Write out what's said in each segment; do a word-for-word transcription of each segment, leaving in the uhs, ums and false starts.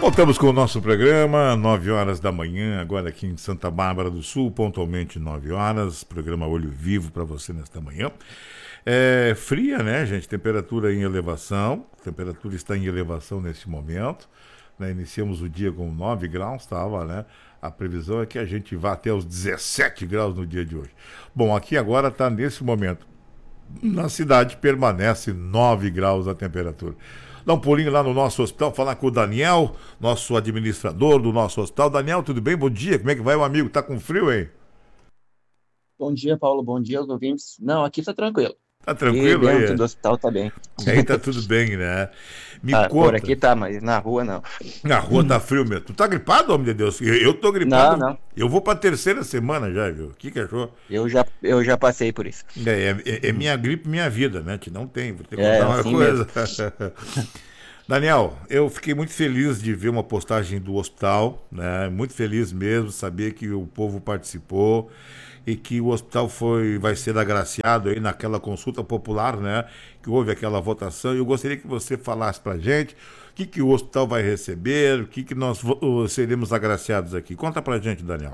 Voltamos com o nosso programa, nove horas da manhã, agora aqui em Santa Bárbara do Sul, pontualmente nove horas, programa Olho Vivo para você nesta manhã. É fria, né, gente? Temperatura em elevação, temperatura está em elevação nesse momento, né? Iniciamos o dia com nove graus, estava, né? A previsão é que a gente vá até os dezessete graus no dia de hoje. Bom, aqui agora está nesse momento, na cidade permanece nove graus a temperatura. Dá um pulinho lá no nosso hospital, falar com o Daniel, nosso administrador do nosso hospital. Daniel, tudo bem? Bom dia, como é que vai, meu amigo? Tá com frio, hein? Bom dia, Paulo. Bom dia aos ouvintes. Não, aqui tá tranquilo. Tá E tranquilo aí? dentro É? do hospital tá bem. Aí tá tudo bem, né? Me Ah, por conta. aqui tá, mas na rua não. Na rua tá frio mesmo. Tu tá gripado, homem de Deus? Eu, eu tô Não, gripado. não. Eu vou pra terceira semana já, viu? O que que achou? Eu já, eu já passei por isso. É, é, é minha gripe, minha vida, né? Que não tem, vou ter que É contar uma assim coisa. mesmo. Daniel, eu fiquei muito feliz de ver uma postagem do hospital, né? Muito feliz mesmo, saber que o povo participou e que o hospital foi, vai ser agraciado aí naquela consulta popular, né? Que houve aquela votação. E eu gostaria que você falasse pra gente o que, que o hospital vai receber, o que, que nós vo- seremos agraciados aqui. Conta pra gente, Daniel.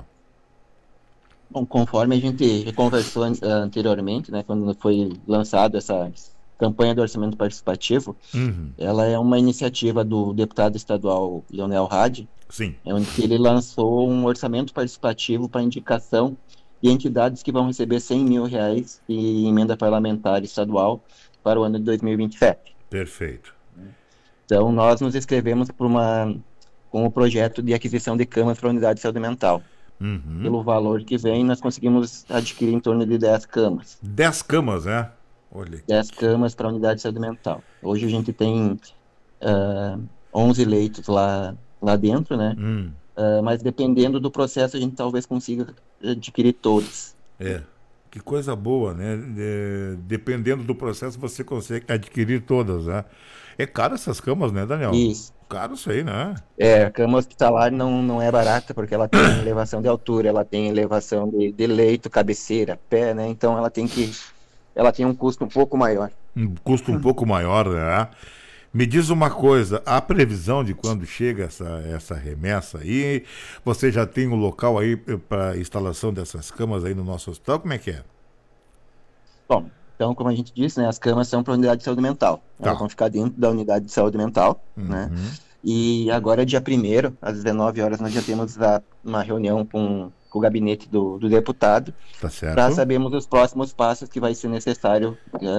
Bom, conforme a gente já conversou an- anteriormente, né, quando foi lançado essa campanha do orçamento participativo, Uhum. ela é uma iniciativa do deputado estadual Leonel Hadi, Sim, é onde que ele lançou um orçamento participativo para indicação de entidades que vão receber cem mil reais de emenda parlamentar estadual para o ano de dois mil e vinte e sete. perfeito. Então, nós nos inscrevemos por uma, com o projeto de aquisição de camas para a unidade de saúde mental. Uhum. Pelo valor que vem, nós conseguimos adquirir em torno de dez camas. Dez camas, né? Olha aqui. Dez camas para a unidade de saúde mental. Hoje a gente tem ah, onze leitos lá, lá dentro, né? Hum, Ah, mas dependendo do processo, a gente talvez consiga adquirir todos. é. Que coisa boa, né? É, dependendo do processo, você consegue adquirir todas, né? É caro essas camas, né, Daniel? Isso. Caro isso aí, né? É, a cama hospitalar não, não é barata, porque ela tem elevação de altura, ela tem elevação de, de leito, cabeceira, pé, né? Então ela tem que, ela tem um custo um pouco maior. Um custo um pouco maior, né? Me diz uma coisa, a previsão de quando chega essa, essa remessa aí, você já tem um local aí para instalação dessas camas aí no nosso hospital? Como é que é? Bom, então, como a gente disse, né, as camas são para a unidade de saúde mental. Elas Tá. vão ficar dentro da unidade de saúde mental, né? Uhum. E agora, dia primeiro, às dezenove horas, nós já temos a- uma reunião com, com o gabinete do, do deputado Tá para certo? sabermos os próximos passos que vai ser necessário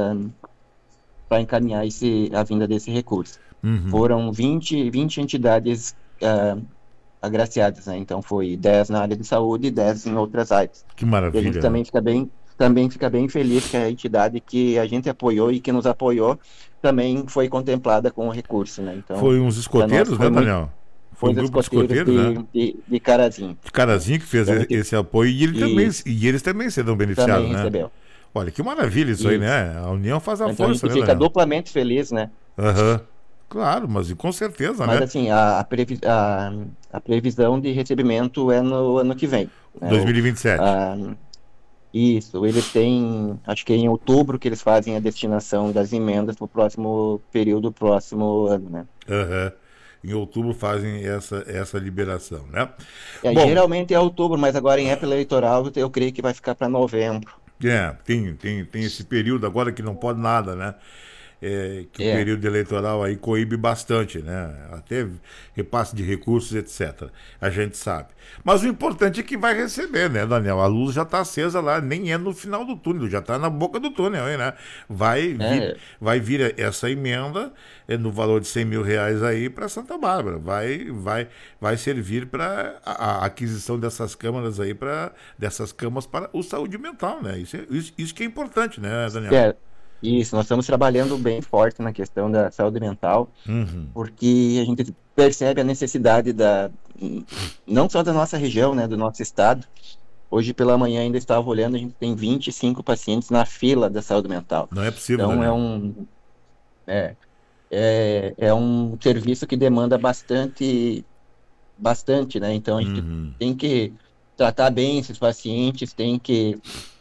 para encaminhar esse, a vinda desse recurso. Uhum. Foram vinte vinte entidades ah, agraciadas, né? Então foi dez na área de saúde e dez em outras áreas. Que E a gente maravilha, né? também fica bem, também fica bem feliz que a entidade que a gente apoiou e que nos apoiou também foi contemplada com o recurso, né? Então, Foi uns para nós escoteiros, foi né, muito, Daniel? Foi foi um os grupo de escoteiros escoteiros, né? de, de, de Carazinho. De Carazinho que fez Então, a e- gente esse apoio e, ele também, isso, e eles também serão também beneficiados, né? recebeu. Olha, que maravilha isso aí, Isso. né? A união faz a Então a força, gente né, fica Daniel? duplamente feliz, né? Aham. Claro, mas e com certeza, Mas né? assim, a, a, previ- a, a previsão de recebimento é no ano que vem, né? O, dois mil e vinte e sete. a, isso, eles têm, acho que é em outubro que eles fazem a destinação das emendas para o próximo período, próximo ano, né? Aham. Em outubro fazem essa, essa liberação, né? É, Bom, geralmente é outubro, mas agora em época eleitoral eu creio que vai ficar para novembro. é, tem, tem, tem esse período agora que não pode nada, né? É, que o É, período eleitoral aí coíbe bastante, né? Até repasse de recursos, etcétera. A gente sabe. Mas o importante é que vai receber, né, Daniel? A luz já está acesa lá, nem é no final do túnel, já está na boca do túnel, aí, né? Vai vir, é, vai vir essa emenda é, no valor de cem mil reais aí para Santa Bárbara. Vai, vai, vai servir para a, a aquisição dessas câmaras aí, para dessas camas para o saúde mental, né? Isso, é- isso, isso que é importante, né, Daniel? é, isso, nós estamos trabalhando bem forte na questão da saúde mental, Uhum. porque a gente percebe a necessidade da, não só da nossa região, né, do nosso estado. Hoje pela manhã ainda estava olhando, a gente tem vinte e cinco pacientes na fila da saúde mental. Não é possível, Então é Daniel. um, é, é, é um serviço que demanda bastante, bastante, né? Então a gente Uhum. tem que tratar bem esses pacientes, tem que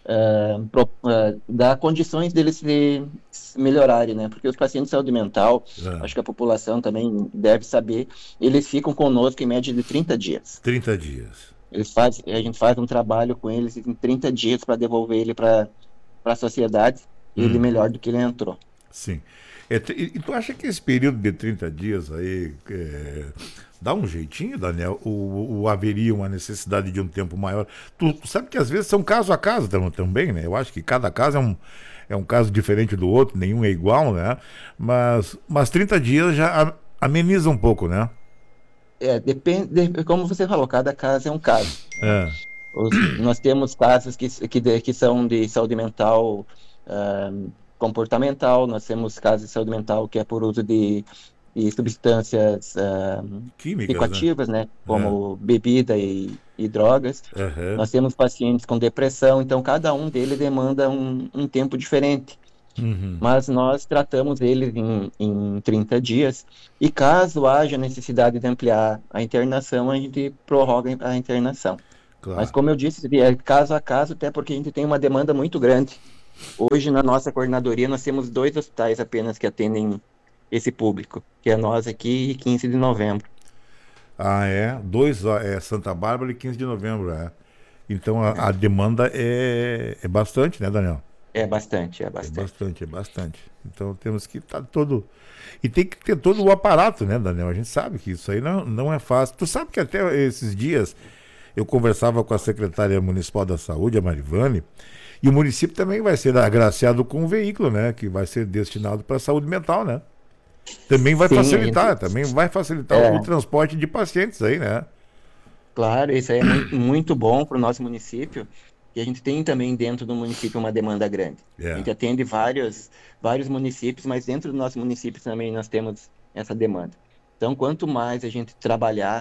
pro, uh, dar condições deles se, se melhorarem, né? Porque os pacientes de saúde mental, É. acho que a população também deve saber, eles ficam conosco em média de trinta dias. trinta dias. Eles faz, a gente faz um trabalho com eles em trinta dias para devolver ele para a sociedade, ele Hum. melhor do que ele entrou. Sim. É, e, e tu acha que esse período de trinta dias aí é, dá um jeitinho, Daniel? Ou, ou haveria uma necessidade de um tempo maior? Tu, tu sabe que às vezes são caso a caso tam- também, né? Eu acho que cada caso é um, é um caso diferente do outro, nenhum é igual, né? Mas, mas trinta dias já a- ameniza um pouco, né? É, depende, de- como você falou, cada caso é um caso, né? É. Os- nós temos casos que, que, de- que são de saúde mental, ah, comportamental, nós temos casos de saúde mental que é por uso de, de substâncias, ah, Químicas, né? psicoativas, né? É. Como bebida e, e drogas. Aham. Nós temos pacientes com depressão, então cada um deles demanda um, um tempo diferente. Uhum. Mas nós tratamos eles em, em trinta dias, e caso haja necessidade de ampliar a internação, a gente prorroga a internação. Mas Claro. como eu disse, é caso a caso, até porque a gente tem uma demanda muito grande. Hoje, na nossa coordenadoria, nós temos dois hospitais apenas que atendem esse público, que é nós aqui e quinze de novembro. Ah, é? Dois, ó, é Santa Bárbara e quinze de novembro, é. Então a, É, a demanda é, é bastante, né, Daniel? é bastante, é É bastante. bastante, é bastante. Então temos que estar todo. E tem que ter todo o aparato, né, Daniel? A gente sabe que isso aí não, não é fácil. Tu sabe que até esses dias eu conversava com a secretária municipal da saúde, a Marivane, e o município também vai ser agraciado com um veículo, né? Que vai ser destinado para a saúde mental, né? Também vai Sim, a facilitar, gente, também vai facilitar o é, transporte de pacientes aí, né? claro, isso aí é muito, muito bom para o nosso município, e a gente tem também dentro do município uma demanda grande. A É. gente atende vários, vários municípios, mas dentro do nosso município também nós temos essa demanda. Então, quanto mais a gente trabalhar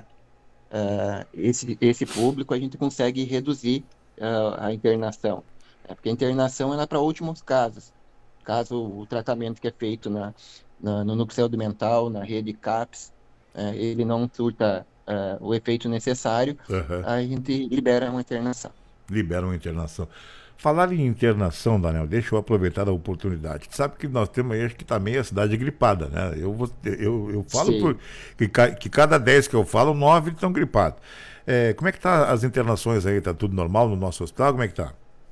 ah, esse, esse público, a gente consegue reduzir ah, a internação. É, porque a internação ela é para últimos casos. Caso o tratamento que é feito na, na- no núcleo saúde mental, na rede CAPS, eh, ele não surta ah, o efeito necessário, Aham. a gente libera uma internação. Liberam internação. Falar em internação, Daniel, deixa eu aproveitar a oportunidade. Tu sabe que nós temos aí, acho que tá meio a cidade gripada, né? Eu, vou, eu, eu falo por, Sim. que, ca- que cada dez que eu falo, nove estão gripados. É, como é que tá as internações aí? Tá tudo normal no nosso hospital? Como é que tá?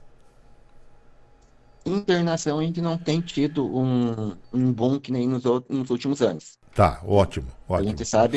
Internação a gente não tem tido um, um boom que nem nos, out- nos últimos anos. Tá, ótimo, A ótimo. gente sabe